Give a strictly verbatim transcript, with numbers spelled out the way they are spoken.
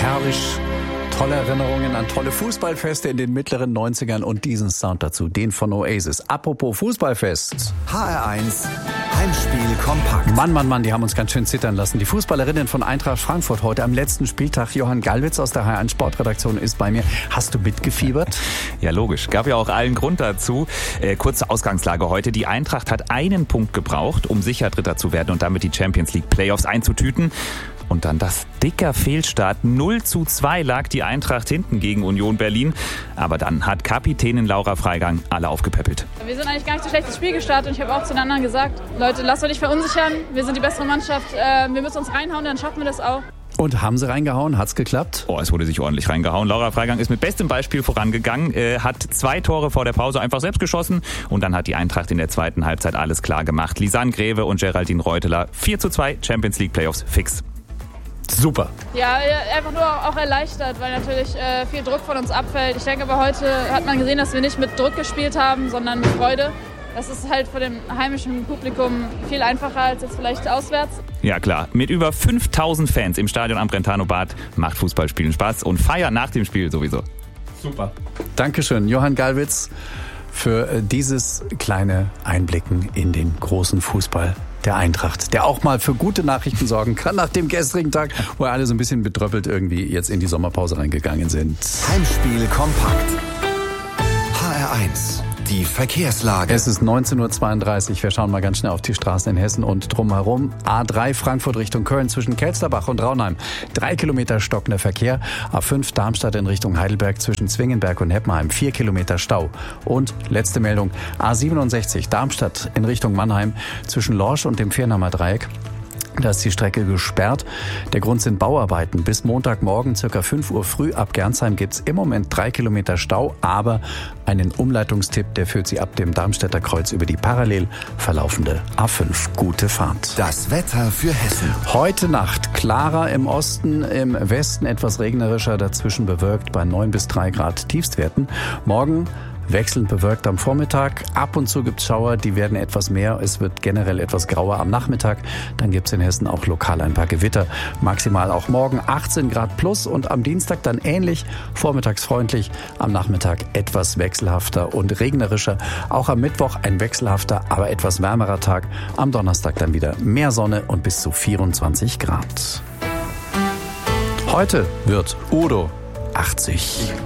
herrlich. Tolle Erinnerungen an tolle Fußballfeste in den mittleren neunzigern und diesen Sound dazu, den von Oasis. Apropos Fußballfest. H R eins Heimspiel kompakt. Mann, Mann, Mann, die haben uns ganz schön zittern lassen. Die Fußballerinnen von Eintracht Frankfurt heute am letzten Spieltag. Johann Gallwitz aus der H R eins Sportredaktion ist bei mir. Hast du mitgefiebert? Ja, logisch. Gab ja auch allen Grund dazu. Äh, kurze Ausgangslage heute. Die Eintracht hat einen Punkt gebraucht, um sicher Dritter zu werden und damit die Champions League Playoffs einzutüten. Und dann das dicker Fehlstart. null zu zwei lag die Eintracht hinten gegen Union Berlin. Aber dann hat Kapitänin Laura Freigang alle aufgepäppelt. Wir sind eigentlich gar nicht so schlecht ins Spiel gestartet. Und ich habe auch zu den anderen gesagt, Leute, lasst euch nicht verunsichern. Wir sind die bessere Mannschaft. Wir müssen uns reinhauen, dann schaffen wir das auch. Und haben sie reingehauen? Hat's geklappt? Oh, es wurde sich ordentlich reingehauen. Laura Freigang ist mit bestem Beispiel vorangegangen, äh, hat zwei Tore vor der Pause einfach selbst geschossen. Und dann hat die Eintracht in der zweiten Halbzeit alles klar gemacht. Lisanne Greve und Geraldine Reuteler vier zu zwei Champions League Playoffs fix. Super. Ja, einfach nur auch erleichtert, weil natürlich äh, viel Druck von uns abfällt. Ich denke aber heute hat man gesehen, dass wir nicht mit Druck gespielt haben, sondern mit Freude. Das ist halt für dem heimischen Publikum viel einfacher als jetzt vielleicht auswärts. Ja klar, mit über fünftausend Fans im Stadion am Brentano-Bad macht Fußballspielen Spaß und feiern nach dem Spiel sowieso. Super. Dankeschön, Johann Gallwitz, für dieses kleine Einblicken in den großen Fußball der Eintracht, der auch mal für gute Nachrichten sorgen kann nach dem gestrigen Tag, wo alle so ein bisschen betröppelt irgendwie jetzt in die Sommerpause reingegangen sind. Heimspiel kompakt. H R eins. Die Verkehrslage. Es ist neunzehn Uhr zweiunddreißig. Wir schauen mal ganz schnell auf die Straßen in Hessen und drumherum. A drei Frankfurt Richtung Köln zwischen Kelsterbach und Raunheim. Drei Kilometer stockender Verkehr. A fünf Darmstadt in Richtung Heidelberg zwischen Zwingenberg und Heppenheim. Vier Kilometer Stau. Und letzte Meldung. A siebenundsechzig Darmstadt in Richtung Mannheim zwischen Lorsch und dem Viernahmer Dreieck. Da ist die Strecke gesperrt. Der Grund sind Bauarbeiten. Bis Montagmorgen circa fünf Uhr früh ab Gernsheim gibt's im Moment drei Kilometer Stau, aber einen Umleitungstipp, der führt Sie ab dem Darmstädter Kreuz über die parallel verlaufende A fünf. Gute Fahrt. Das Wetter für Hessen. Heute Nacht klarer im Osten, im Westen etwas regnerischer, dazwischen bewölkt bei neun bis drei Grad Tiefstwerten. Morgen wechselnd bewölkt am Vormittag. Ab und zu gibt's Schauer, die werden etwas mehr. Es wird generell etwas grauer am Nachmittag. Dann gibt's in Hessen auch lokal ein paar Gewitter. Maximal auch morgen achtzehn Grad plus und am Dienstag dann ähnlich. Vormittags freundlich, am Nachmittag etwas wechselhafter und regnerischer. Auch am Mittwoch ein wechselhafter, aber etwas wärmerer Tag. Am Donnerstag dann wieder mehr Sonne und bis zu vierundzwanzig Grad. Heute wird Udo achtzig.